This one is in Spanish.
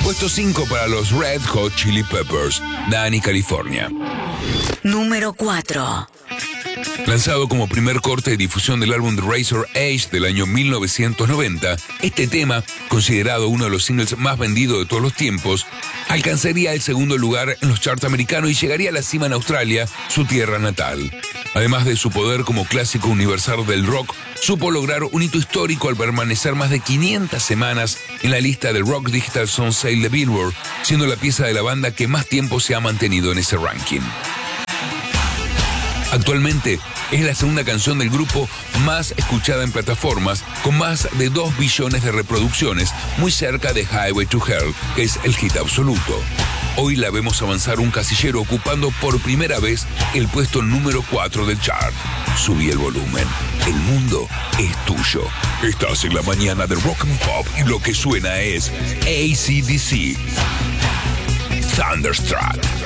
Puesto 5 para los Red Hot Chili Peppers, Dani, California. Número 4. Lanzado como primer corte de difusión del álbum The Razor Edge del año 1990, este tema, considerado uno de los singles más vendidos de todos los tiempos, alcanzaría el segundo lugar en los charts americanos y llegaría a la cima en Australia, su tierra natal. Además de su poder como clásico universal del rock, supo lograr un hito histórico al permanecer más de 500 semanas en la lista del Rock Digital Song Sale de Billboard, siendo la pieza de la banda que más tiempo se ha mantenido en ese ranking. Actualmente es la segunda canción del grupo más escuchada en plataformas, con más de 2 billones de reproducciones, muy cerca de Highway to Hell, que es el hit absoluto. Hoy la vemos avanzar un casillero ocupando por primera vez el puesto número 4 del chart. Subí el volumen. El mundo es tuyo. Estás en la mañana de Rock and Pop y lo que suena es AC/DC. Thunderstruck.